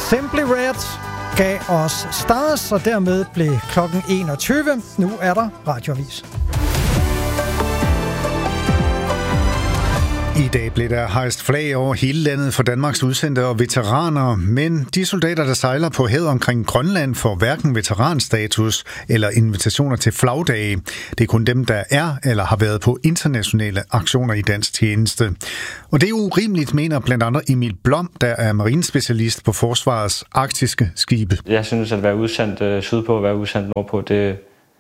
Simply Red gav os Stars, og dermed blev klokken 21. Nu er der radioavis. I dag blev der hejst flag over hele landet for Danmarks udsendte og veteraner, men de soldater, der sejler på havet omkring Grønland, får hverken veteranstatus eller invitationer til flagdage. Det er kun dem, der er eller har været på internationale aktioner i dansk tjeneste. Og det er urimeligt, mener blandt andet Emil Blom, der er marinespecialist på Forsvarets arktiske skibe. Jeg synes, at være udsendt sydpå og være udsendt nordpå, det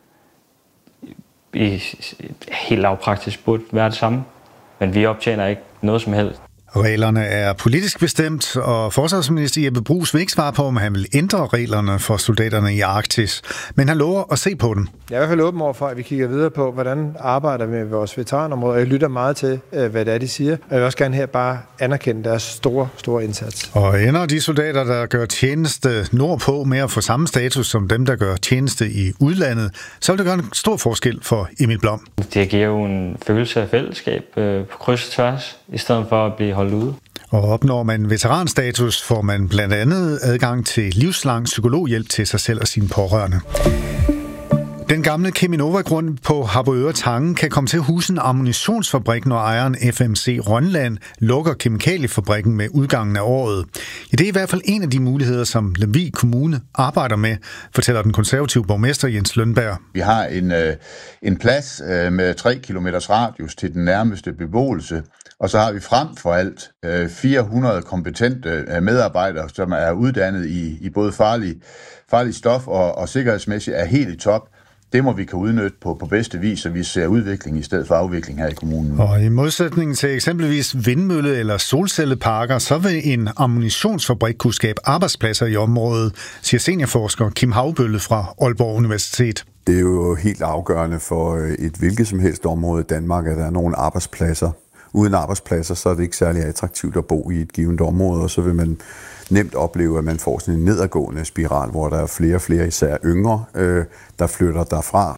helt lavpraktisk burde være det samme. Men vi optjener ikke noget som helst. Reglerne er politisk bestemt, og forsvarsminister Jeppe Bruus vil ikke svare på, om han vil ændre reglerne for soldaterne i Arktis. Men han lover at se på dem. Jeg er i hvert fald åben over for, at vi kigger videre på, hvordan arbejder vi med vores veteranområder. Jeg lytter meget til, hvad det er, de siger. Og jeg vil også gerne her bare anerkende deres store indsats. Og ender de soldater, der gør tjeneste nordpå med at få samme status som dem, der gør tjeneste i udlandet, så vil det gøre en stor forskel for Emil Blom. Det giver jo en følelse af fællesskab på kryds og tværs, i stedet for at blive holdt ude. Og opnår man veteranstatus, får man blandt andet adgang til livslang psykologhjælp til sig selv og sine pårørende. Den gamle Cheminova-grund på Harboøre Tange kan komme til at huse en ammunitionsfabrik, når ejeren FMC Rønland lukker kemikaliefabrikken med udgangen af året. Ja, det er i hvert fald en af de muligheder, som Lemvig Kommune arbejder med, fortæller den konservative borgmester Jens Lønberg. Vi har en plads med 3 kilometers radius til den nærmeste beboelse, og så har vi frem for alt 400 kompetente medarbejdere, som er uddannet i både farlig stof og sikkerhedsmæssigt er helt i top. Det må vi kan udnytte på bedste vis, så vi ser udvikling i stedet for afvikling her i kommunen. Og i modsætning til eksempelvis vindmølle- eller solcelleparker, så vil en ammunitionsfabrik kunne skabe arbejdspladser i området, siger seniorforsker Kim Havbølle fra Aalborg Universitet. Det er jo helt afgørende for et hvilket som helst område i Danmark, at der er nogle arbejdspladser. Uden arbejdspladser, så er det ikke særlig attraktivt at bo i et givet område, og så vil man nemt opleve, at man får sådan en nedadgående spiral, hvor der er flere og flere, især yngre, der flytter derfra.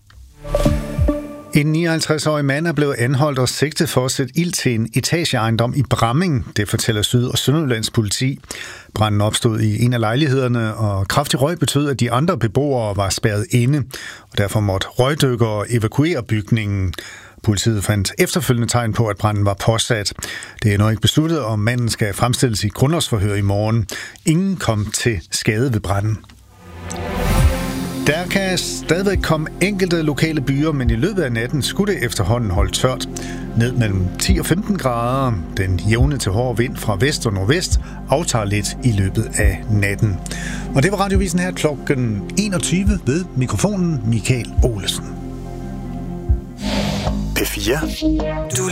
En 59-årig mand er blevet anholdt og sigtet for at sætte ild til en etageejendom i Bramming, det fortæller Syd- og Sønderjyllands politi. Branden opstod i en af lejlighederne, og kraftig røg betød, at de andre beboere var spærret inde, og derfor måtte røgdykkere evakuere bygningen. Politiet fandt efterfølgende tegn på, at branden var påsat. Det er endnu ikke besluttet, om manden skal fremstilles i grundlovsforhør i morgen. Ingen kom til skade ved branden. Der kan stadigvæk komme enkelte lokale byer, men i løbet af natten skulle det efterhånden holde tørt. Ned mellem 10 og 15 grader. Den jævne til hård vind fra vest og nordvest aftager lidt i løbet af natten. Og det var radiovisen her klokken 21 ved mikrofonen Michael Olesen. P4.